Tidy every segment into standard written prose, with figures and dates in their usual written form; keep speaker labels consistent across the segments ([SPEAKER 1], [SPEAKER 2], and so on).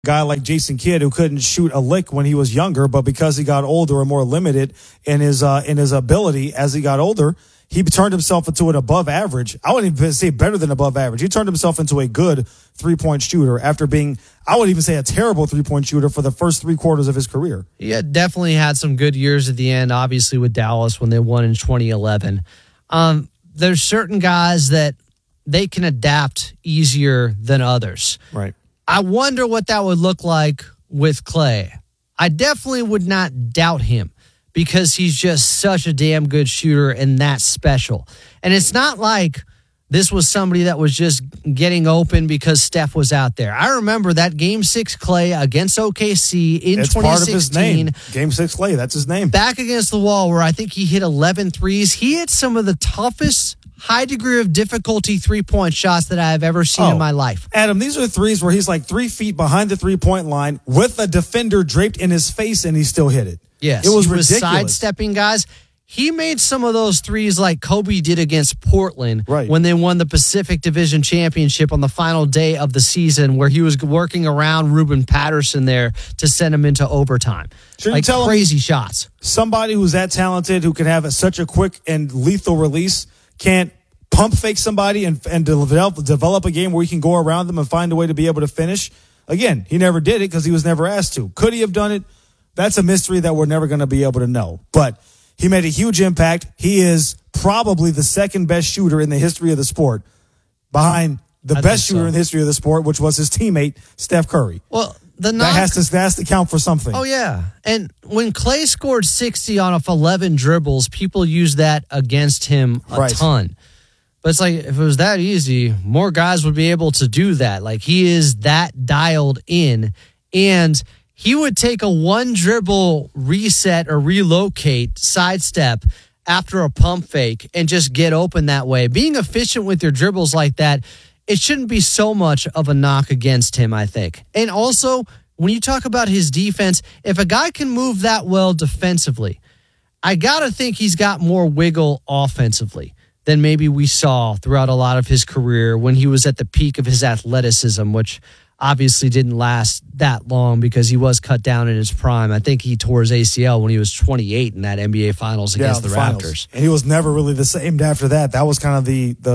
[SPEAKER 1] guy like Jason Kidd who couldn't shoot a lick when he was younger, but because he got older and more limited in his ability as he got older, he turned himself into an above average. I wouldn't even say better than above average. He turned himself into a good 3-point shooter after being, I would even say, a terrible 3-point shooter for the first 3 quarters of his career.
[SPEAKER 2] Yeah, definitely had some good years at the end, obviously with Dallas when they won in 2011. There's certain guys that they can adapt easier than others.
[SPEAKER 1] Right.
[SPEAKER 2] I wonder what that would look like with Clay. I definitely would not doubt him because he's just such a damn good shooter and that special. And it's not like this was somebody that was just getting open because Steph was out there. I remember that Game 6 Clay against OKC in 2016.
[SPEAKER 1] Part of his name. Game 6 Clay, that's his name.
[SPEAKER 2] Back against the wall where I think he hit 11 threes. He hit some of the toughest high degree of difficulty 3-point shots that I have ever seen in my life.
[SPEAKER 1] Adam, these are threes where he's like 3 feet behind the 3-point line with a defender draped in his face and he still hit it.
[SPEAKER 2] Yes.
[SPEAKER 1] It was
[SPEAKER 2] he
[SPEAKER 1] ridiculous.
[SPEAKER 2] was sidestepping guys. He made some of those threes like Kobe did against Portland when they won the Pacific Division Championship on the final day of the season where he was working around Ruben Patterson there to send him into overtime.
[SPEAKER 1] Sure,
[SPEAKER 2] like crazy shots.
[SPEAKER 1] Somebody who's that talented, who can have such a quick and lethal release, can't pump fake somebody and develop a game where he can go around them and find a way to be able to finish. Again, he never did it because he was never asked to. Could he have done it? That's a mystery that we're never going to be able to know. But he made a huge impact. He is probably the second best shooter in the history of the sport behind the best shooter in the history of the sport, which was his teammate, Steph Curry.
[SPEAKER 2] Well,
[SPEAKER 1] that has to count for something.
[SPEAKER 2] Oh, yeah. And when Clay scored 60 on 11 dribbles, people used that against him a ton. But it's like, if it was that easy, more guys would be able to do that. Like, he is that dialed in. And he would take a 1-dribble reset or relocate, sidestep after a pump fake and just get open that way. Being efficient with your dribbles like that, it shouldn't be so much of a knock against him, I think. And also, when you talk about his defense, if a guy can move that well defensively, I got to think he's got more wiggle offensively than maybe we saw throughout a lot of his career when he was at the peak of his athleticism, which obviously didn't last that long because he was cut down in his prime. I think he tore his ACL when he was 28 in that NBA Finals against the Raptors.
[SPEAKER 1] And he was never really the same after that. That was kind of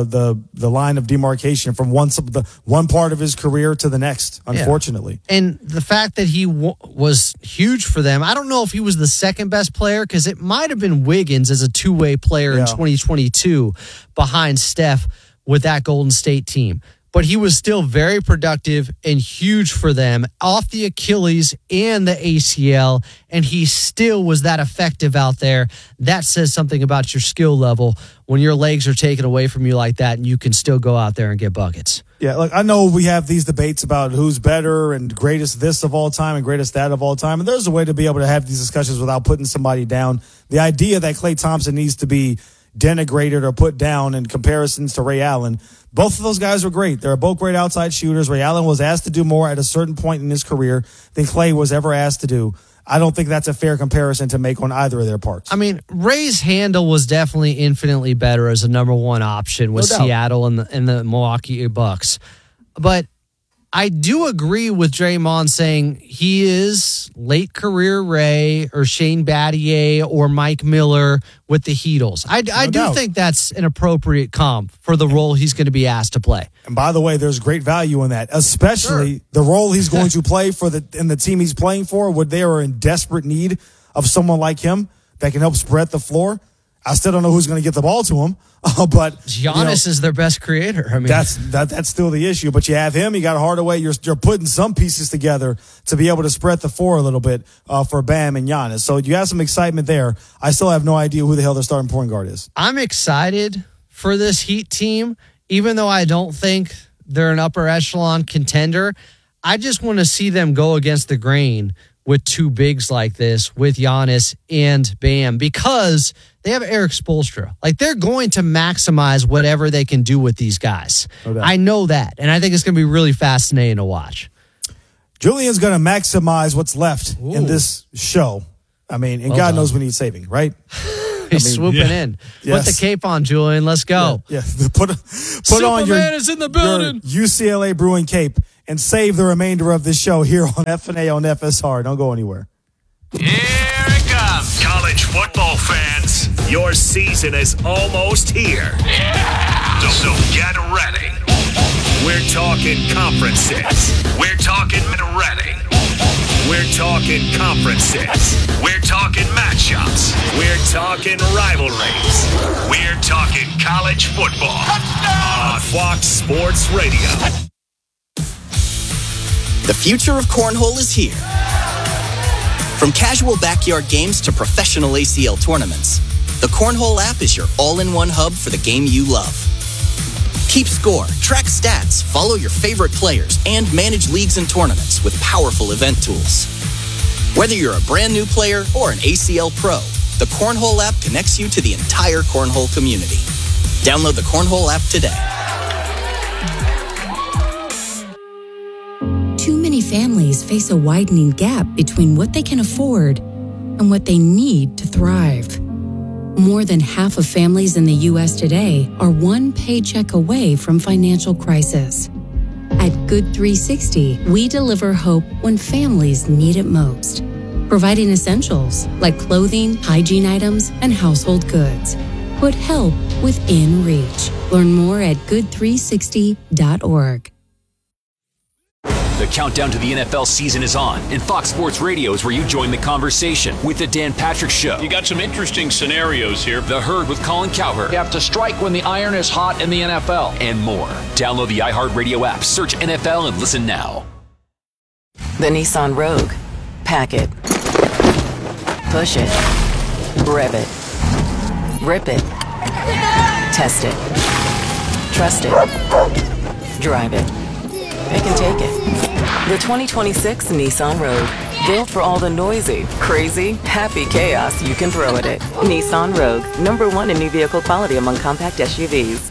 [SPEAKER 1] the line of demarcation from one part of his career to the next, unfortunately.
[SPEAKER 2] Yeah. And the fact that he was huge for them, I don't know if he was the second best player because it might have been Wiggins as a two-way player in 2022 behind Steph with that Golden State team. But he was still very productive and huge for them off the Achilles and the ACL, and he still was that effective out there. That says something about your skill level when your legs are taken away from you like that and you can still go out there and get buckets.
[SPEAKER 1] Yeah, look, I know we have these debates about who's better and greatest this of all time and greatest that of all time, and there's a way to be able to have these discussions without putting somebody down. The idea that Klay Thompson needs to be denigrated or put down in comparisons to Ray Allen. Both of those guys were great. They're both great outside shooters. Ray Allen was asked to do more at a certain point in his career than Klay was ever asked to do. I don't think that's a fair comparison to make on either of their parts.
[SPEAKER 2] I mean, Ray's handle was definitely infinitely better as a number one option with Seattle and the Milwaukee Bucks. But I do agree with Draymond saying he is late career Ray or Shane Battier or Mike Miller with the Heatles. I do think that's an appropriate comp for the role he's going to be asked to play.
[SPEAKER 1] And by the way, there's great value in that, especially the role he's going to play in the team he's playing for, where they are in desperate need of someone like him that can help spread the floor. I still don't know who's going to get the ball to him, but
[SPEAKER 2] Giannis is their best creator. I mean,
[SPEAKER 1] that's still the issue. But you have him. You got Hardaway. You're putting some pieces together to be able to spread the floor a little bit for Bam and Giannis. So you have some excitement there. I still have no idea who the hell their starting point guard is.
[SPEAKER 2] I'm excited for this Heat team, even though I don't think they're an upper echelon contender. I just want to see them go against the grain with two bigs like this, with Giannis and Bam, because they have Eric Spoelstra. Like, they're going to maximize whatever they can do with these guys. Okay. I know that, and I think it's going to be really fascinating to watch.
[SPEAKER 1] Julian's going to maximize what's left in this show. I mean, and God knows we need saving, right?
[SPEAKER 2] He's swooping in. Yes. Put the cape on, Julian. Let's go.
[SPEAKER 1] Yeah. Put on your
[SPEAKER 2] is in the building.
[SPEAKER 1] Your UCLA Bruin cape and save the remainder of this show here on F&A on FSR. Don't go anywhere.
[SPEAKER 3] Here it comes. College football fans, your season is almost here. Yeah! So get ready. We're talking conferences. We're talking ready. We're talking conferences. We're talking matchups. We're talking rivalries. We're talking college football. On Fox Sports Radio.
[SPEAKER 4] The future of cornhole is here. From casual backyard games to professional ACL tournaments, the Cornhole app is your all-in-one hub for the game you love. Keep score, track stats, follow your favorite players, and manage leagues and tournaments with powerful event tools. Whether you're a brand new player or an ACL pro, the Cornhole app connects you to the entire cornhole community. Download the Cornhole app today.
[SPEAKER 5] Too many families face a widening gap between what they can afford and what they need to thrive. More than half of families in the U.S. today are one paycheck away from financial crisis. At Good 360, we deliver hope when families need it most, providing essentials like clothing, hygiene items, and household goods. Put help within reach. Learn more at good360.org.
[SPEAKER 6] The countdown to the NFL season is on, and Fox Sports Radio is where you join the conversation with The Dan Patrick Show.
[SPEAKER 7] You got some interesting scenarios here.
[SPEAKER 6] The Herd with Colin Cowherd.
[SPEAKER 8] You have to strike when the iron is hot in the NFL.
[SPEAKER 6] And more. Download the iHeartRadio app, search NFL, and listen now.
[SPEAKER 9] The Nissan Rogue. Pack it. Push it. Rev it. Rip it. Test it. Trust it. Drive it. Pick and take it. The 2026 Nissan Rogue. Built for all the noisy, crazy, happy chaos you can throw at it. Nissan Rogue. #1 in new vehicle quality among compact SUVs.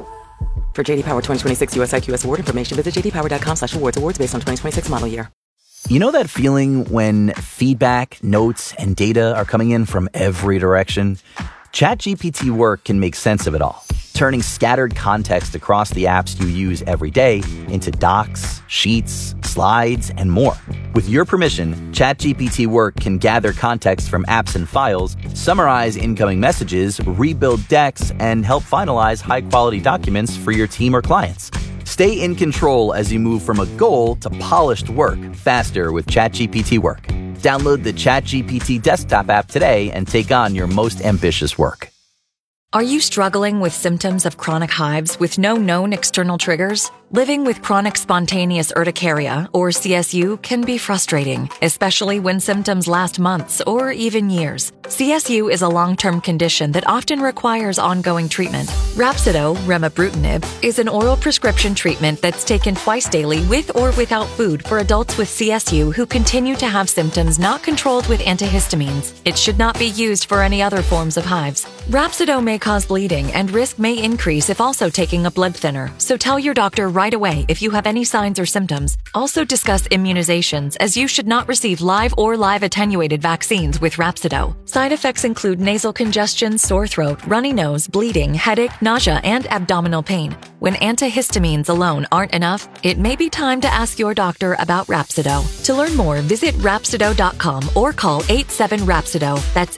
[SPEAKER 9] For J.D. Power 2026 US IQS award information, visit jdpower.com/awards. Awards based on 2026 model year.
[SPEAKER 10] You know that feeling when feedback, notes, and data are coming in from every direction? ChatGPT Work can make sense of it all, turning scattered context across the apps you use every day into docs, sheets, slides, and more. With your permission, ChatGPT Work can gather context from apps and files, summarize incoming messages, rebuild decks, and help finalize high-quality documents for your team or clients. Stay in control as you move from a goal to polished work faster with ChatGPT Work. Download the ChatGPT desktop app today and take on your most ambitious work.
[SPEAKER 11] Are you struggling with symptoms of chronic hives with no known external triggers? Living with chronic spontaneous urticaria, or CSU, can be frustrating, especially when symptoms last months or even years. CSU is a long-term condition that often requires ongoing treatment. Rhapsido, remibrutinib, is an oral prescription treatment that's taken twice daily with or without food for adults with CSU who continue to have symptoms not controlled with antihistamines. It should not be used for any other forms of hives. Rhapsido may cause bleeding and risk may increase if also taking a blood thinner, so tell your doctor right away if you have any signs or symptoms. Also discuss immunizations, as you should not receive live or live attenuated vaccines with Rhapsido. Side effects include nasal congestion, sore throat, runny nose, bleeding, headache, nausea, and abdominal pain. When antihistamines alone aren't enough, it may be time to ask your doctor about Rhapsido. To learn more, visit Rhapsido.com or call 87-RHAPSIDO. That's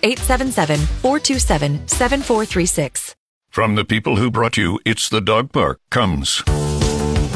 [SPEAKER 11] 877-427-7436.
[SPEAKER 7] From the people who brought you It's the Dog Park comes